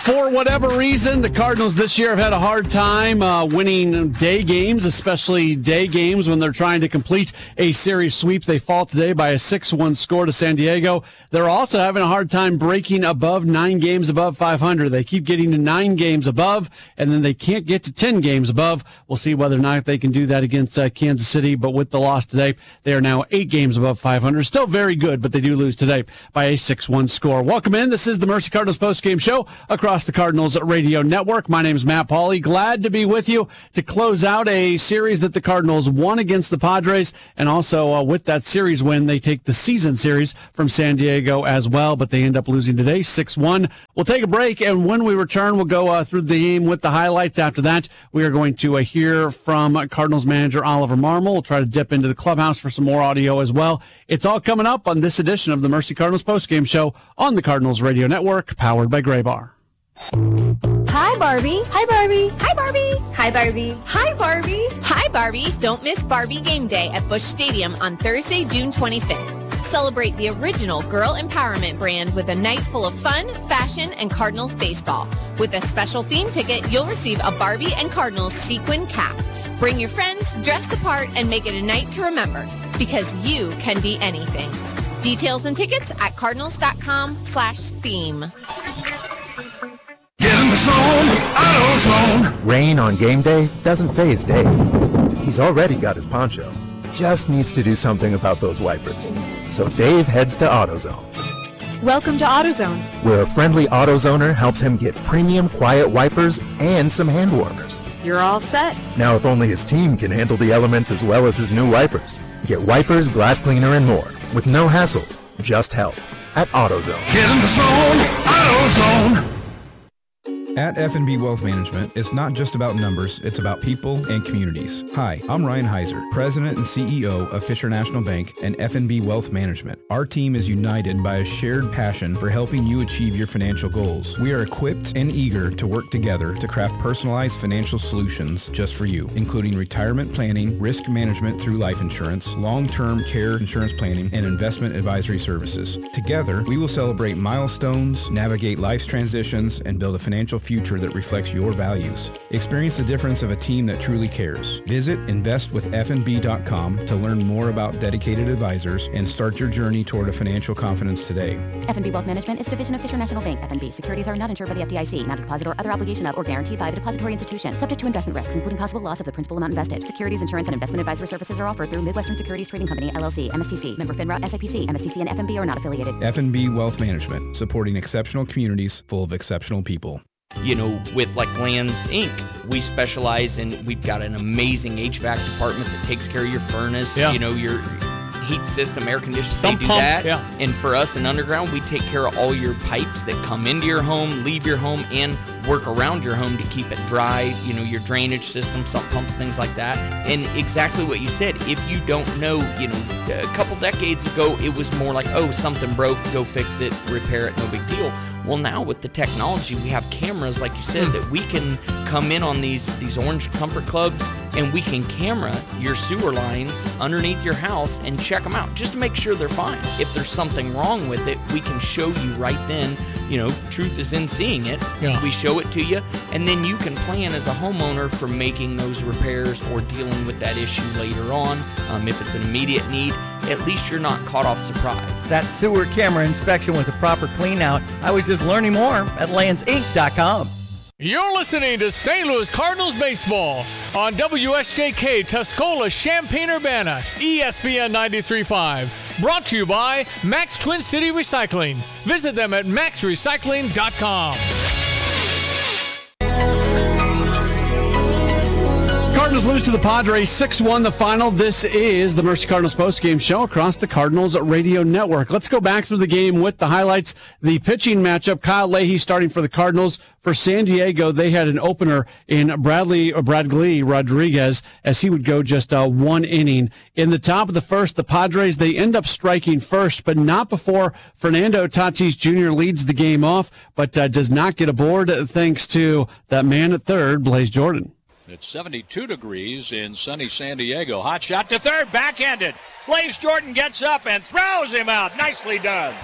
For whatever reason, the Cardinals this year have had a hard time winning day games, especially day games when they're trying to complete a series sweep. They fall today by a 6-1 score to San Diego. They're also having a hard time breaking above 9 games above 500. They keep getting to 9 games above, and then they can't get to 10 games above. We'll see whether or not they can do that against Kansas City, but with the loss today, they are now 8 games above 500. Still very good, but they do lose today by a 6-1 score. Welcome in. This is the Mercy Cardinals postgame show across the Cardinals Radio Network. My name is Matt Pauley. Glad to be with you to close out a series that the Cardinals won against the Padres, and also with that series win, they take the season series from San Diego as well, but they end up losing today 6-1. We'll take a break, and when we return, we'll go through the game with the highlights. After that, we are going to hear from Cardinals manager Oliver Marmol. We'll try to dip into the clubhouse for some more audio as well. It's all coming up on this edition of the Mercy Cardinals postgame show on the Cardinals Radio Network, powered by Graybar. Hi, Barbie. Hi, Barbie. Hi, Barbie. Hi, Barbie. Hi, Barbie. Hi, Barbie. Don't miss Barbie Game Day at Busch Stadium on Thursday, June 25th. Celebrate the original girl empowerment brand with a night full of fun, fashion, and Cardinals baseball. With a special theme ticket, you'll receive a Barbie and Cardinals sequin cap. Bring your friends, dress the part, and make it a night to remember, because you can be anything. Details and tickets at cardinals.com/theme. Get in the zone, AutoZone. Rain on game day doesn't faze Dave. He's already got his poncho. Just needs to do something about those wipers. So Dave heads to AutoZone. Welcome to AutoZone, where a friendly AutoZoner helps him get premium quiet wipers and some hand warmers. You're all set. Now if only his team can handle the elements as well as his new wipers. Get wipers, glass cleaner, and more with no hassles, just help at AutoZone. Get in the zone, AutoZone. At F&B Wealth Management, it's not just about numbers, it's about people and communities. Hi, I'm Ryan Heiser, President and CEO of Fisher National Bank and F&B Wealth Management. Our team is united by a shared passion for helping you achieve your financial goals. We are equipped and eager to work together to craft personalized financial solutions just for you, including retirement planning, risk management through life insurance, long-term care insurance planning, and investment advisory services. Together, we will celebrate milestones, navigate life's transitions, and build a financial future that reflects your values. Experience the difference of a team that truly cares. Visit investwithfnb.com to learn more about dedicated advisors and start your journey toward a financial confidence today. F&B Wealth Management is a division of Fisher National Bank. F&B securities are not insured by the FDIC, not a deposit or other obligation of or guaranteed by the depository institution, subject to investment risks, including possible loss of the principal amount invested. Securities, insurance, and investment advisory services are offered through Midwestern Securities Trading Company, LLC, MSTC, member FINRA, SIPC. MSTC and F&B are not affiliated. F&B Wealth Management, supporting exceptional communities full of exceptional people. You know, with like Lands Inc., we specialize in, we've got an amazing HVAC department that takes care of your furnace, you know, your heat system, air conditioning, they do that. Yeah. And for us in Underground, we take care of all your pipes that come into your home, leave your home, and work around your home to keep it dry, you know, your drainage system, sump pumps, things like that. And exactly what you said, if you don't know, you know, a couple decades ago, it was more like, oh, something broke, go fix it, repair it, no big deal. Well, now with the technology, we have cameras, like you said, that we can come in on these orange comfort clubs, and we can camera your sewer lines underneath your house and check them out just to make sure they're fine. If there's something wrong with it, we can show you right then. You know, truth is in seeing it. Yeah. We show it to you, and then you can plan as a homeowner for making those repairs or dealing with that issue later on. If it's an immediate need, at least you're not caught off surprise. That sewer camera inspection with a proper clean out, I was just learning more at landsinc.com. You're listening to St. Louis Cardinals baseball on WSJK Tuscola, Champaign-Urbana, ESPN 93.5. Brought to you by Max Twin City Recycling. Visit them at maxrecycling.com. Cardinals lose to the Padres 6-1 the final. This is the Mercy Cardinals postgame show across the Cardinals Radio Network. Let's go back through the game with the highlights. The pitching matchup, Kyle Leahy starting for the Cardinals. For San Diego, they had an opener in Bradley Rodriguez as he would go just one inning. In the top of the first, the Padres, they end up striking first, but not before Fernando Tatis Jr. leads the game off, but does not get aboard thanks to that man at third, Blaze Jordan. It's 72 degrees in sunny San Diego. Hot shot to third, backhanded. Blaze Jordan gets up and throws him out. Nicely done.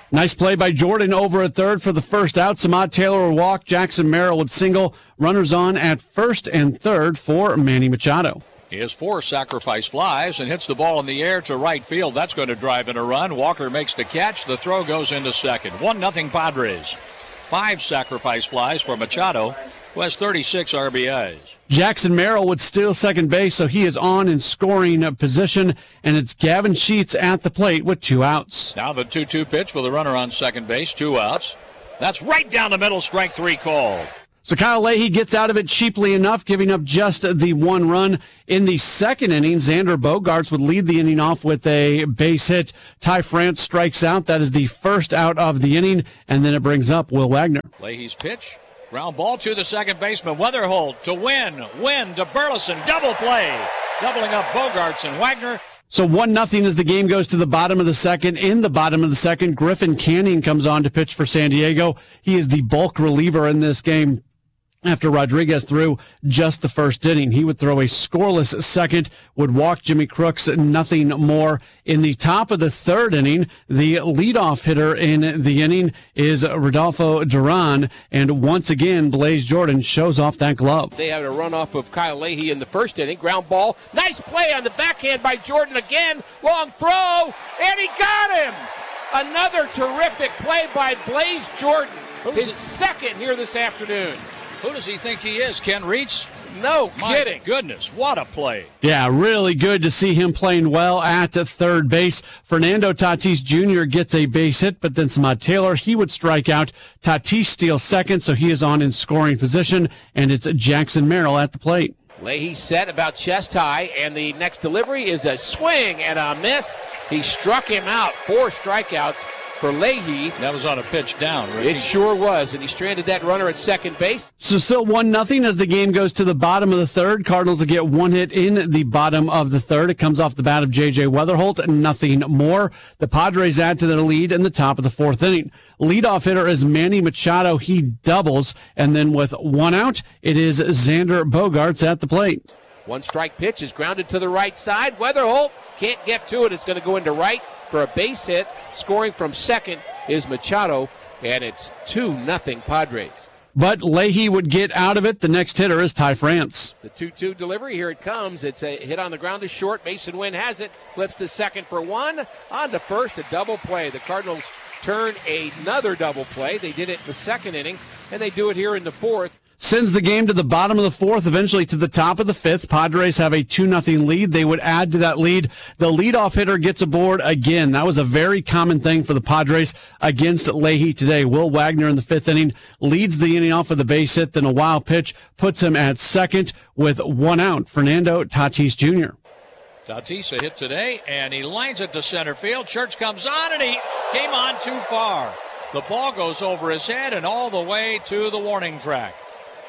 Nice play by Jordan over at third for the first out. Samad Taylor would walk. Jackson Merrill would single. Runners on at first and third for Manny Machado. He has 4 sacrifice flies and hits the ball in the air to right field. That's going to drive in a run. Walker makes the catch. The throw goes into second. 1-0 Padres. 5 sacrifice flies for Machado, who has 36 RBIs. Jackson Merrill would steal second base, so he is on in scoring position, and it's Gavin Sheets at the plate with 2 outs. Now the 2-2 pitch with a runner on second base, 2 outs. That's right down the middle, strike 3 called. So Kyle Leahy gets out of it cheaply enough, giving up just the 1 run. In the second inning, Xander Bogaerts would lead the inning off with a base hit. Ty France strikes out. That is the first out of the inning, and then it brings up Will Wagner. Leahy's pitch. Ground ball to the second baseman, Weatherholt to win to Burleson, double play, doubling up Bogaerts and Wagner. So 1-0 as the game goes to the bottom of the second. In the bottom of the second, Griffin Canning comes on to pitch for San Diego. He is the bulk reliever in this game. After Rodriguez threw just the first inning, he would throw a scoreless second, would walk Jimmy Crooks, nothing more. In the top of the third inning, the leadoff hitter in the inning is Rodolfo Duran, and once again, Blaze Jordan shows off that glove. They had a runoff of Kyle Leahy in the first inning, ground ball. Nice play on the backhand by Jordan again, long throw, and he got him! Another terrific play by Blaze Jordan, his second here this afternoon. Who does he think he is, Ken Reitz? No kidding. My goodness, what a play. Yeah, really good to see him playing well at third base. Fernando Tatis Jr. gets a base hit, but then Samad Taylor, he would strike out. Tatis steals second, so he is on in scoring position, and it's Jackson Merrill at the plate. Leahy set about chest high, and the next delivery is a swing and a miss. He struck him out. 4 strikeouts for Leahy. That was on a pitch down, Ricky. It sure was, and he stranded that runner at second base. So still 1-0 as the game goes to the bottom of the third. Cardinals will get 1 hit in the bottom of the third. It comes off the bat of J.J. Weatherholt, nothing more. The Padres add to their lead in the top of the fourth inning. Leadoff hitter is Manny Machado. He doubles, and then with 1 out, it is Xander Bogaerts at the plate. 1 strike pitch is grounded to the right side. Weatherholt can't get to it. It's going to go into right for a base hit. Scoring from second is Machado, and it's 2-0 Padres. But Leahy would get out of it. The next hitter is Ty France. The 2-2 delivery, here it comes. It's a hit on the ground to short. Mason Wynn has it. Flips to second for 1. On to first, a double play. The Cardinals turn another double play. They did it in the second inning, and they do it here in the fourth. Sends the game to the bottom of the fourth, eventually to the top of the fifth. Padres have a 2-0 lead. They would add to that lead. The leadoff hitter gets aboard again. That was a very common thing for the Padres against Leahy today. Will Wagner in the fifth inning leads the inning off of the base hit, then a wild pitch puts him at second with 1 out. Fernando Tatis Jr. Tatis a hit today, and he lines it to center field. Church comes on, and he came on too far. The ball goes over his head and all the way to the warning track.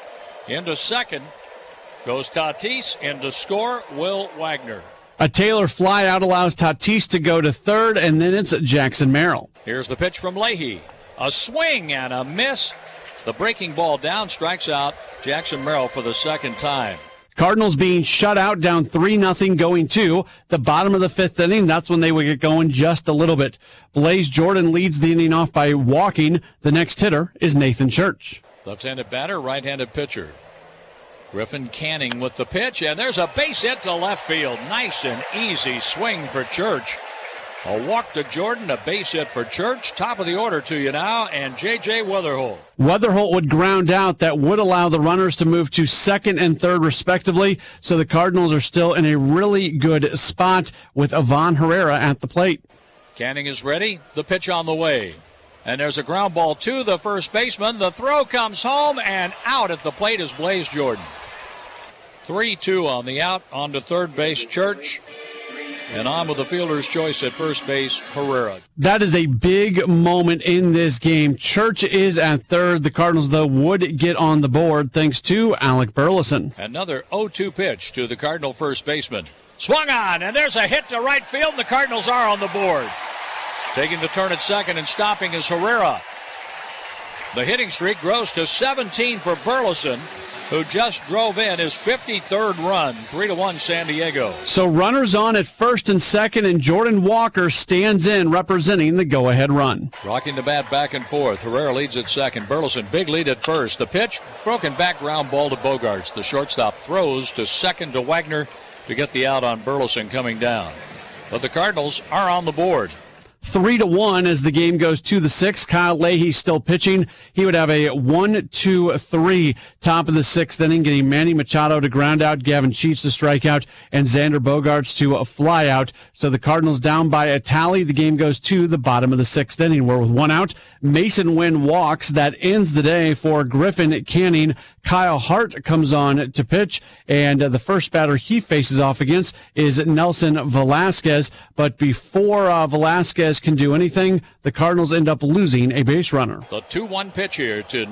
Into second goes Tatis, and to score, Will Wagner. A Taylor flyout allows Tatis to go to third, and then it's Jackson Merrill. Here's the pitch from Leahy. A swing and a miss. The breaking ball down strikes out Jackson Merrill for the second time. Cardinals being shut out, down 3-0 going to the bottom of the fifth inning. That's when they would get going just a little bit. Blaze Jordan leads the inning off by walking. The next hitter is Nathan Church. Left-handed batter, right-handed pitcher. Griffin Canning with the pitch, and there's a base hit to left field. Nice and easy swing for Church. A walk to Jordan, a base hit for Church. Top of the order to you now, and J.J. Weatherholt. Weatherholt would ground out. That would allow the runners to move to second and third respectively, so the Cardinals are still in a really good spot with Ivan Herrera at the plate. Canning is ready. The pitch on the way. And there's a ground ball to the first baseman. The throw comes home, and out at the plate is Blaze Jordan. 3-2 on the out. On to third base, Church. And on with the fielder's choice at first base, Herrera. That is a big moment in this game. Church is at third. The Cardinals, though, would get on the board thanks to Alec Burleson. Another 0-2 pitch to the Cardinal first baseman. Swung on, and there's a hit to right field, and the Cardinals are on the board. Taking the turn at second and stopping is Herrera. The hitting streak grows to 17 for Burleson, who just drove in his 53rd run. 3-1 San Diego. So runners on at first and second, and Jordan Walker stands in representing the go-ahead run. Rocking the bat back and forth. Herrera leads at second. Burleson, big lead at first. The pitch, broken back ground ball to Bogaerts. The shortstop throws to second to Wagner to get the out on Burleson coming down. But the Cardinals are on the board. 3-1 as the game goes to the sixth. Kyle Leahy still pitching. He would have a 1-2-3 top of the sixth inning, getting Manny Machado to ground out, Gavin Sheets to strike out, and Xander Bogaerts to fly out. So the Cardinals down by a tally. The game goes to the bottom of the sixth inning, where with one out, Mason Wynn walks. That ends the day for Griffin Canning. Kyle Hart comes on to pitch, and the first batter he faces off against is Nelson Velasquez. But before Velasquez can do anything, the Cardinals end up losing a base runner. The 2-1 pitch here to